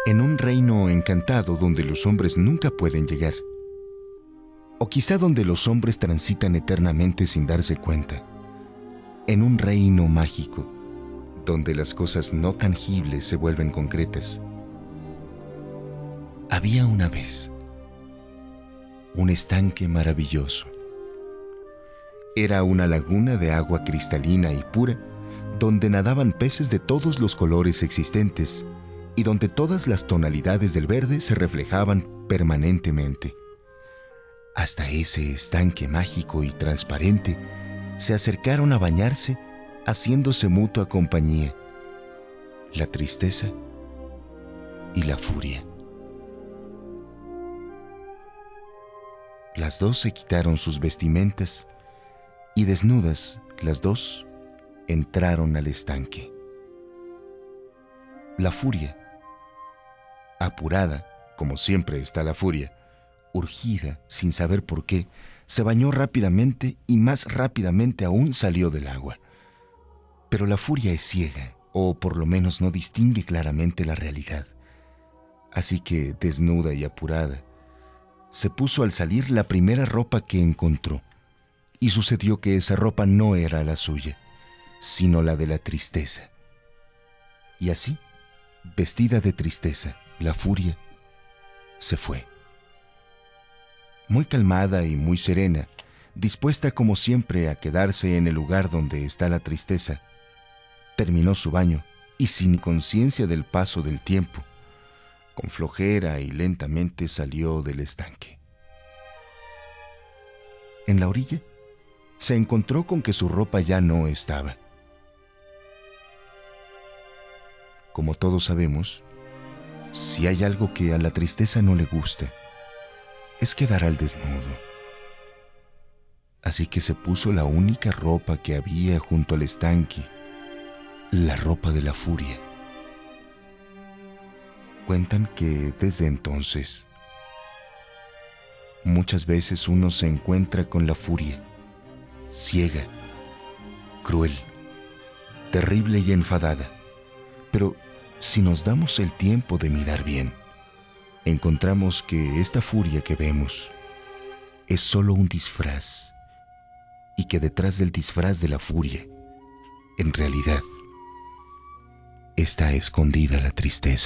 en un reino encantado donde los hombres nunca pueden llegar. O quizá donde los hombres transitan eternamente sin darse cuenta. En un reino mágico, donde las cosas no tangibles se vuelven concretas. Había una vez un estanque maravilloso. Era una laguna de agua cristalina y pura, donde nadaban peces de todos los colores existentes y donde todas las tonalidades del verde se reflejaban permanentemente. Hasta ese estanque mágico y transparente se acercaron a bañarse, haciéndose mutua compañía, la tristeza y la furia. Las dos se quitaron sus vestimentas y desnudas las dos entraron al estanque. La furia, apurada, como siempre está la furia, urgida, sin saber por qué, se bañó rápidamente y más rápidamente aún salió del agua. Pero la furia es ciega, o por lo menos no distingue claramente la realidad. Así que, desnuda y apurada, se puso al salir la primera ropa que encontró, y sucedió que esa ropa no era la suya, sino la de la tristeza. Y así, vestida de tristeza, la furia se fue. Muy calmada y muy serena, dispuesta como siempre a quedarse en el lugar donde está la tristeza, terminó su baño y sin conciencia del paso del tiempo, con flojera y lentamente salió del estanque. En la orilla, se encontró con que su ropa ya no estaba. Como todos sabemos, si hay algo que a la tristeza no le gusta, es quedar al desnudo. Así que se puso la única ropa que había junto al estanque, la ropa de la furia. Cuentan que desde entonces, muchas veces uno se encuentra con la furia, ciega, cruel, terrible y enfadada. Pero si nos damos el tiempo de mirar bien, encontramos que esta furia que vemos es solo un disfraz y que detrás del disfraz de la furia, en realidad, está escondida la tristeza.